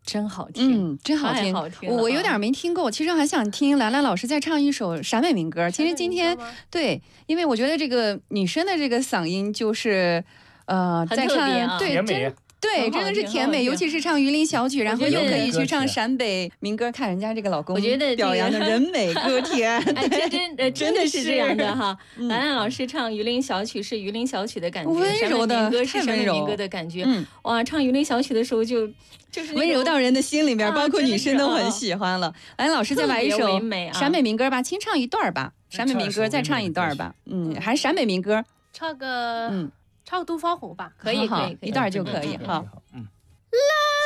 真好听， 真好听，我有点没听过，其实还想听兰兰老师再唱一首陕美民歌。其实今天对，因为我觉得这个女生的这个嗓音就是在唱对真。对，真的是甜美，尤其是唱榆林小曲，然后又可以去唱陕北民歌，看人家这个老公， 我觉得表扬的人美歌甜， 真的是这样的哈。兰兰老师唱榆林小曲是榆林小曲的感觉， 温柔的， 陕美民歌是陕美民歌的感觉。哇，唱榆林小曲的时候就是温柔到人的心里面，包括女生都很喜欢了。兰兰老师再来一首陕美民歌吧，清唱一段吧，陕美民歌再唱一段吧，还陕美民歌， 唱个杜芳红吧， 可以， 一段就可以，好，